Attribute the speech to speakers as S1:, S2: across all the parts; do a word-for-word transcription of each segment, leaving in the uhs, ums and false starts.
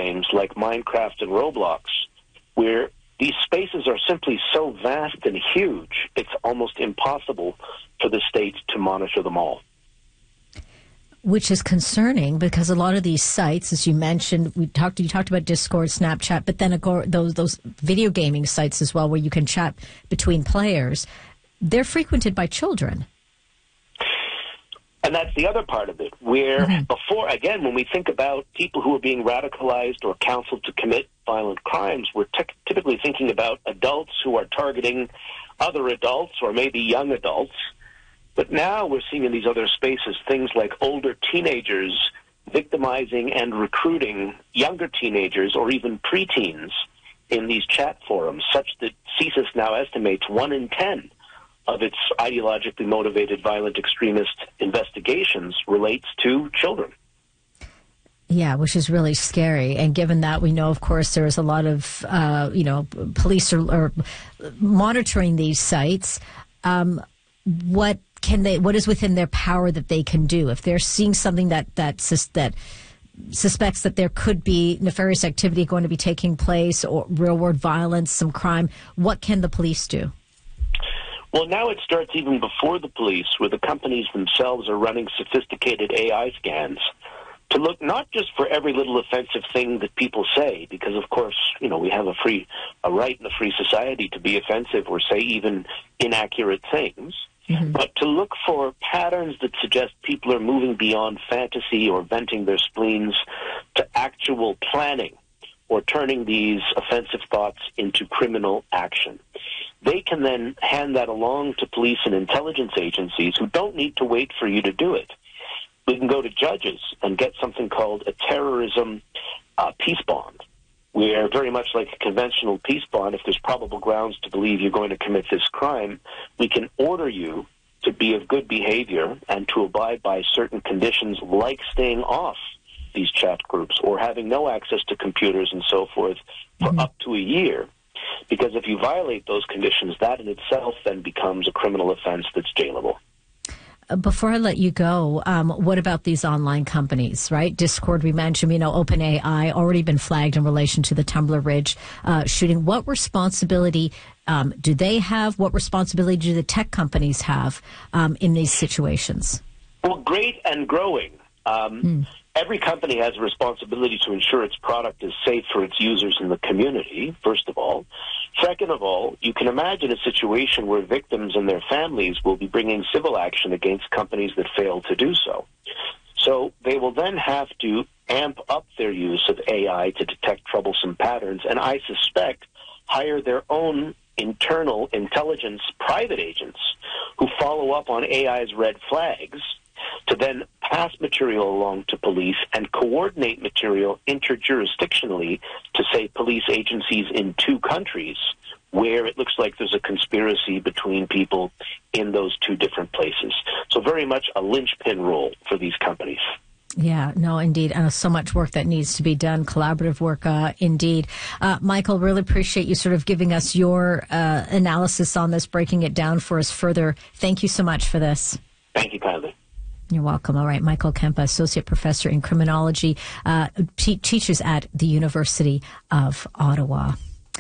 S1: games like Minecraft and Roblox, where these spaces are simply so vast and huge, it's almost impossible for the state to monitor them all.
S2: Which is concerning because a lot of these sites, as you mentioned, we talked. You talked about Discord, Snapchat, but then those those video gaming sites as well, where you can chat between players. They're frequented by children,
S1: and that's the other part of it. Where mm-hmm. before, again, when we think about people who are being radicalized or counseled to commit violent crimes, we're t- typically thinking about adults who are targeting other adults or maybe young adults. But now we're seeing in these other spaces things like older teenagers victimizing and recruiting younger teenagers or even preteens in these chat forums, such that CSIS now estimates one in ten of its ideologically motivated violent extremist investigations relates to children.
S2: Yeah, which is really scary. And given that we know, of course, there is a lot of, uh, you know, police are, are monitoring these sites, um, what can they? What is within their power that they can do if they're seeing something that that sus, that suspects that there could be nefarious activity going to be taking place or real world violence, some crime? What can the police do?
S1: Well, now it starts even before the police, where the companies themselves are running sophisticated A I scans to look not just for every little offensive thing that people say, because of course, you know, we have a free a right in a free society to be offensive or say even inaccurate things. Mm-hmm. But to look for patterns that suggest people are moving beyond fantasy or venting their spleens to actual planning or turning these offensive thoughts into criminal action. They can then hand that along to police and intelligence agencies who don't need to wait for you to do it. We can go to judges and get something called a terrorism uh, peace bond, where very much like a conventional peace bond, if there's probable grounds to believe you're going to commit this crime, we can order you to be of good behavior and to abide by certain conditions like staying off these chat groups or having no access to computers and so forth for mm-hmm. up to a year. Because if you violate those conditions, that in itself then becomes a criminal offense that's jailable.
S2: Before I let you go, um, what about these online companies, right? Discord, we mentioned, you know, OpenAI already been flagged in relation to the Tumbler Ridge uh, shooting. What responsibility um, do they have? What responsibility do the tech companies have um, in these situations?
S1: Well, great and growing. Um, mm. Every company has a responsibility to ensure its product is safe for its users in the community, first of all. Second of all, you can imagine a situation where victims and their families will be bringing civil action against companies that fail to do so. So they will then have to amp up their use of A I to detect troublesome patterns, and I suspect hire their own internal intelligence private agents who follow up on A I's red flags to then pass material along to police and coordinate material interjurisdictionally to, say, police agencies in two countries where it looks like there's a conspiracy between people in those two different places. So very much a linchpin role for these companies.
S2: Yeah, no, indeed. And so much work that needs to be done, collaborative work, uh, indeed. Uh, Michael, really appreciate you sort of giving us your uh, analysis on this, breaking it down for us further. Thank you so much for this.
S1: Thank you kindly.
S2: You're welcome. All right. Michael Kempa, Associate Professor in Criminology, uh, te- teaches at the University of Ottawa.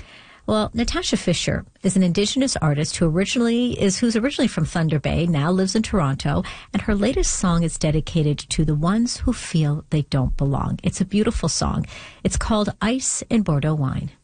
S2: Well, Natasha Fisher is an Indigenous artist who originally is who's originally from Thunder Bay, now lives in Toronto, and her latest song is dedicated to the ones who feel they don't belong. It's a beautiful song. It's called Ice in Bordeaux Wine.